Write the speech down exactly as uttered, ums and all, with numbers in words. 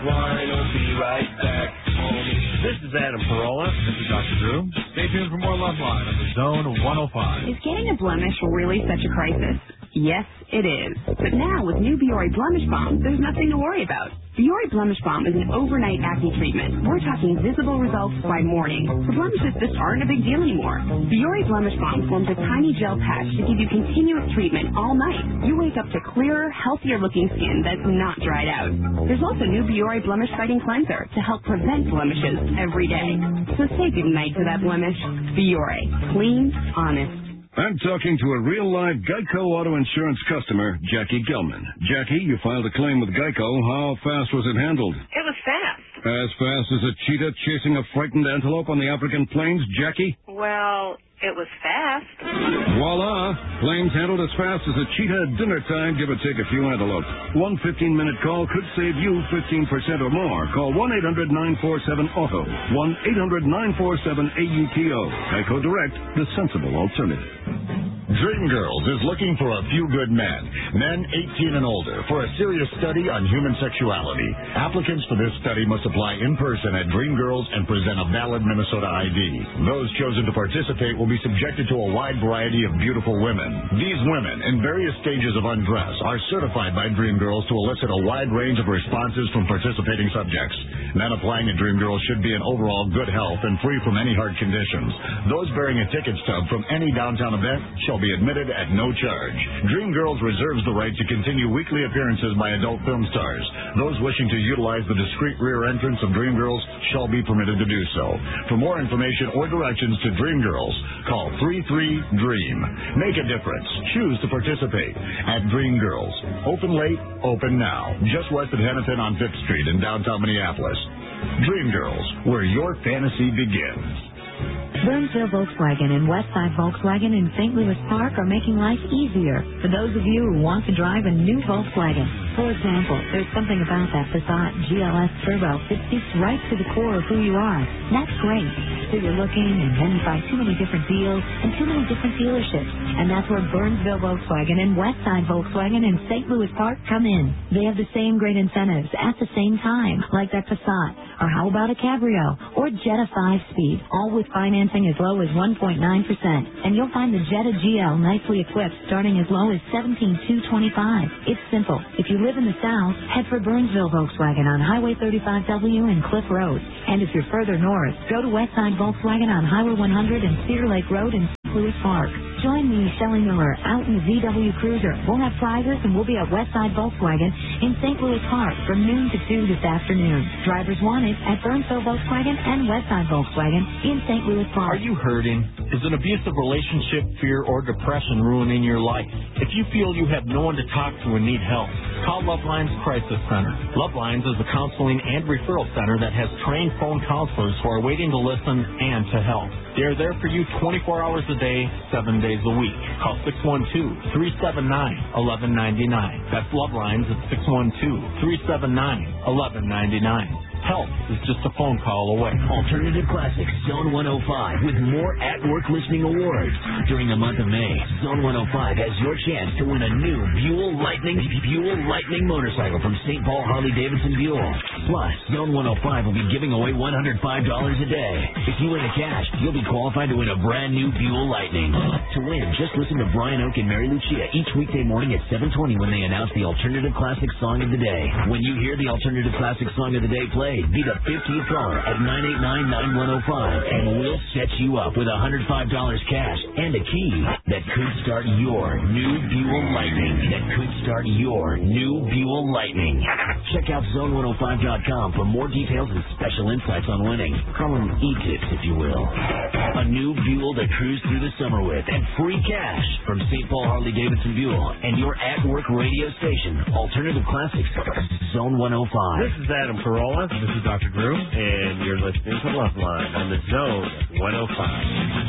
Loveline will be right back, homie. This is Adam Carolla. This is Doctor Drew. Stay tuned for more Loveline on the Zone one oh five. Is getting a blemish really such a crisis? Yes, it is. But now with new Biore Blemish Balm, there's nothing to worry about. Biore Blemish Balm is an overnight acne treatment. We're talking visible results by morning. So blemishes just aren't a big deal anymore. Biore Blemish Balm forms a tiny gel patch to give you continuous treatment all night. You wake up to clearer, healthier-looking skin that's not dried out. There's also new Biore Blemish Fighting Cleanser to help prevent blemishes every day. So say goodnight to that blemish. Biore. Clean, honest. I'm talking to a real-life Geico Auto Insurance customer, Jackie Gelman. Jackie, you filed a claim with Geico. How fast was it handled? It was fast. As fast as a cheetah chasing a frightened antelope on the African plains, Jackie? Well, it was fast. Voila! Claims handled as fast as a cheetah at dinner time, give or take a few antelopes. One fifteen-minute call could save you fifteen percent or more. Call one eight hundred nine four seven auto. one eight hundred nine four seven A U T O. Geico Direct, the sensible alternative. Dreamgirls is looking for a few good men, men eighteen and older, for a serious study on human sexuality. Applicants for this study must apply in person at Dreamgirls and present a valid Minnesota I D. Those chosen to participate will be subjected to a wide variety of beautiful women. These women, in various stages of undress, are certified by Dreamgirls to elicit a wide range of responses from participating subjects. Men applying at Dreamgirls should be in overall good health and free from any heart conditions. Those bearing a ticket stub from any downtown event shall be admitted at no charge. Dreamgirls reserves the right to continue weekly appearances by adult film stars. Those wishing to utilize the discreet rear entrance of Dreamgirls shall be permitted to do so. For more information or directions to Dreamgirls, call three three DREAM. Make a difference. Choose to participate at Dreamgirls. Open late, open now. Just west of Hennepin on fifth Street in downtown Minneapolis. Dreamgirls, where your fantasy begins. Burnsville Volkswagen and Westside Volkswagen in Saint Louis Park are making life easier for those of you who want to drive a new Volkswagen. For example, there's something about that Passat G L S Turbo that speaks right to the core of who you are. That's great. So you're looking, and then you find too many different deals and too many different dealerships. And that's where Burnsville Volkswagen and Westside Volkswagen in Saint Louis Park come in. They have the same great incentives at the same time, like that Passat. Or how about a Cabrio? Or Jetta five-speed, all with financing as low as one point nine percent. And you'll find the Jetta G L nicely equipped starting as low as seventeen thousand two hundred twenty-five dollars. It's simple. If you live in the South, head for Burnsville Volkswagen on Highway thirty-five W and Cliff Road. And if you're further north, go to Westside Volkswagen on Highway one hundred and Cedar Lake Road in Saint Louis Park. Join me, Shelley Miller, out in the Z W Cruiser. We'll have prizes and we'll be at Westside Volkswagen in Saint Louis Park from noon to two this afternoon. Drivers wanted at Burnsville Volkswagen and Westside Volkswagen in Saint Louis Park. Are you hurting? Is an abusive relationship, fear, or depression ruining your life? If you feel you have no one to talk to and need help, call Love Lines Crisis Center. Love Lines is a counseling and referral center that has trained phone counselors who are waiting to listen and to help. They are there for you twenty-four hours a day, seven days a week. Call six one two, three seven nine, one one nine nine. That's Love Lines at six one two, three seven nine, one one nine nine. Help is just a phone call away. Alternative Classics, Zone one oh five, with more at-work listening awards. During the month of May, Zone one oh five has your chance to win a new Buell Lightning Buell Lightning motorcycle from Saint Paul Harley-Davidson Buell. Plus, Zone one oh five will be giving away one hundred five dollars a day. If you win the cash, you'll be qualified to win a brand new Buell Lightning. To win, just listen to Brian Oak and Mary Lucia each weekday morning at seven twenty when they announce the Alternative Classics Song of the Day. When you hear the Alternative Classics Song of the Day play, be the fifteenth caller at nine eight nine, nine one oh five, and we'll set you up with one hundred five dollars cash and a key that could start your new Buell Lightning. That could start your new Buell Lightning. Check out zone one oh five dot com for more details and special insights on winning. Call them e-tips, if you will. A new Buell to cruise through the summer with, and free cash from Saint Paul Harley-Davidson Buell and your at-work radio station, Alternative Classics, Zone one oh five. This is Adam Carolla. This is Doctor Drew, and you're listening to Loveline on the Zone one oh five.